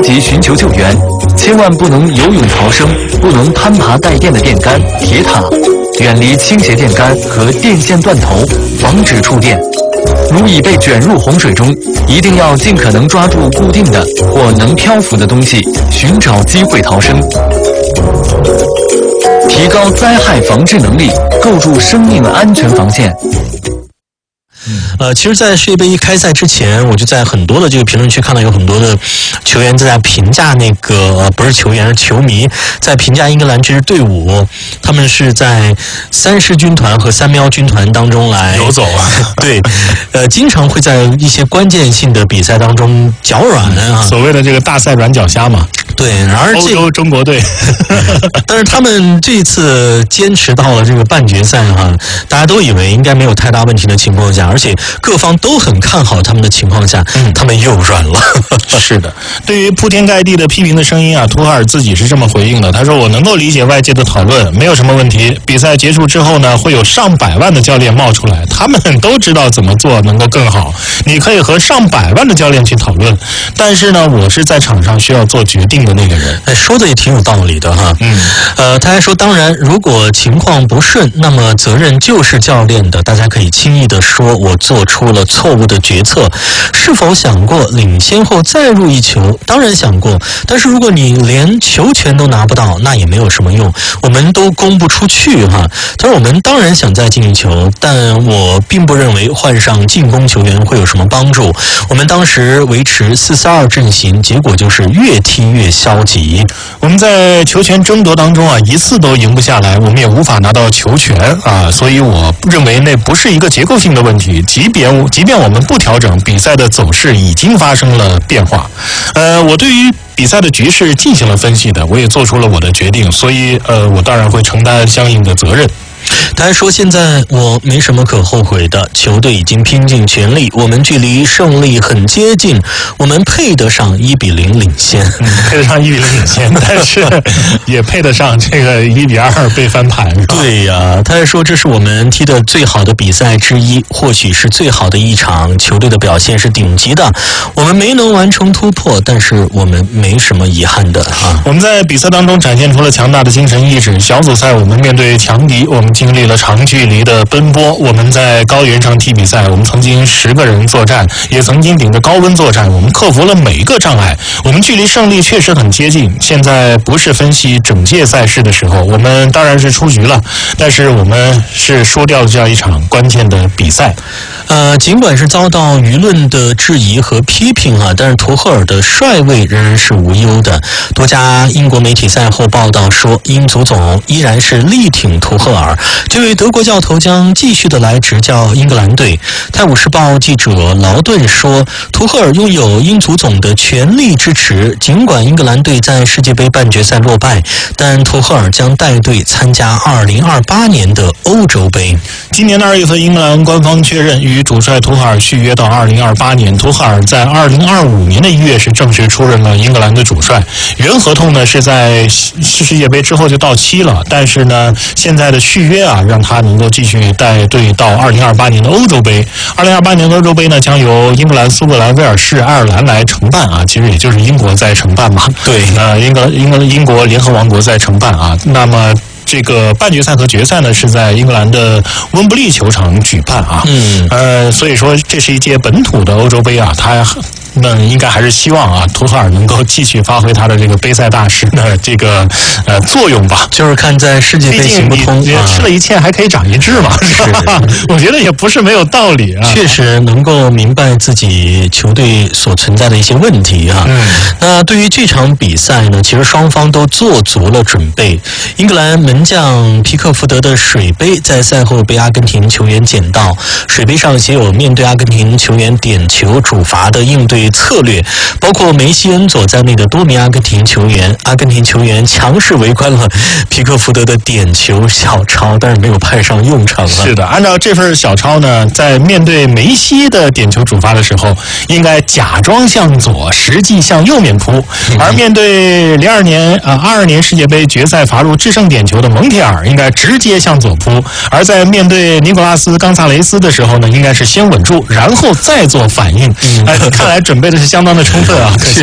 即寻求救援，千万不能游泳逃生，不能攀爬带电的电杆、铁塔，远离倾斜电杆和电线断头，防止触电。如已被卷入洪水中，一定要尽可能抓住固定的或能漂浮的东西，寻找机会逃生。提高灾害防治能力，构筑生命安全防线。 其实在世界杯开赛之前，我就在很多的这个评论区看到有很多的球员在评价那个不是球员，是球迷在评价英格兰这支队伍，他们是在三狮军团和三喵军团当中来游走啊。 对，经常会在一些关键性的比赛当中脚软啊， 所谓的这个大赛软脚虾嘛。 对，然而欧洲中国队， 但是他们这次坚持到了这个半决赛哈，大家都以为应该没有太大问题的情况下，而且各方都很看好他们的情况下，他们又软了。 是的，对于铺天盖地的批评的声音啊，图赫尔自己是这么回应的，他说：“我能够理解外界的讨论，没有什么问题。比赛结束之后呢，会有上百万的教练冒出来，他们都知道怎么做能够更好。你可以和上百万的教练去讨论，但是呢，我是在场上需要做决定的那个人。” 说的也挺有道理的哈。他还说，当然，如果情况不顺，那么责任就是教练的，大家可以轻易的说我做出了错误的决策。是否想过领先后再入一球？当然想过，但是如果你连球权都拿不到，那也没有什么用，我们都攻不出去哈。他说我们当然想再进一球，但我并不认为换上进攻球员会有什么帮助。我们当时维持4-4-2阵型，结果就是越踢越消极。 我们在球权争夺当中啊，一次都赢不下来，我们也无法拿到球权啊，所以我认为那不是一个结构性的问题。即便我们不调整，比赛的走势已经发生了变化。我对于比赛的局势进行了分析的，我也做出了我的决定，所以我当然会承担相应的责任。 他还说，现在我没什么可后悔的，球队已经拼尽全力，我们距离胜利很接近，我们配得上1-0领先。 配得上1-0领先，但是也配得上这个1-2被翻盘。 对呀，他还说这是我们踢的最好的比赛之一，或许是最好的一场，球队的表现是顶级的，我们没能完成突破，但是我们没什么遗憾的啊。 我们在比赛当中展现出了强大的精神意志，小组赛我们面对强敌，我们经历了长距离的奔波，我们在高原上踢比赛，我们曾经10个人作战，也曾经顶着高温作战，我们克服了每一个障碍，我们距离胜利确实很接近。现在不是分析整届赛事的时候，我们当然是出局了，但是我们是输掉了这样一场关键的比赛。 尽管是遭到舆论的质疑和批评啊，但是图赫尔的帅位仍然是无忧的。多家英国媒体赛后报道说，英足总依然是力挺图赫尔，这位德国教头将继续的来执教英格兰队。泰晤士报记者劳顿说，图赫尔拥有英足总的全力支持，尽管英格兰队在世界杯半决赛落败，但图赫尔将带队参加2028年的欧洲杯。 今年的2月份，英格兰官方确认与主帅图赫尔续约到2028年。图赫尔在2025年的1月是正式出任了英格兰的主帅，原合同呢是在世界杯之后就到期了，但是呢现在的续约啊，让他能够继续带队到2028年的欧洲杯。2028年的欧洲杯呢，将由英格兰、苏格兰、威尔士、爱尔兰来承办啊，其实也就是英国在承办嘛。 对， 英国联合王国在承办啊。那么这个半决赛和决赛呢是在英格兰的温布利球场举办啊。所以说这是一届本土的欧洲杯啊，那应该还是希望啊，图赫尔能够继续发挥他的这个杯赛大师的这个作用吧。 就是看在世界杯行不通， 毕竟你吃了一堑还可以长一智嘛，是吧？我觉得也不是没有道理啊。 确实能够明白自己球队所存在的一些问题啊。那对于这场比赛呢，其实双方都做足了准备。英格兰门将皮克福德的水杯在赛后被阿根廷球员捡到，水杯上写有面对阿根廷球员点球主罚的应对策略，包括梅西、恩佐在内的多名阿根廷球员强势围观了皮克福德的点球小抄，但是没有派上用场了。 是的，按照这份小抄呢，在面对梅西的点球主罚的时候，应该假装向左，实际向右面扑；而面对22年世界杯决赛罚入制胜点球的蒙铁尔，应该直接向左扑；而在面对尼古拉斯·冈萨雷斯的时候呢，应该是先稳住，然后再做反应。看来准备的是相当的充分啊。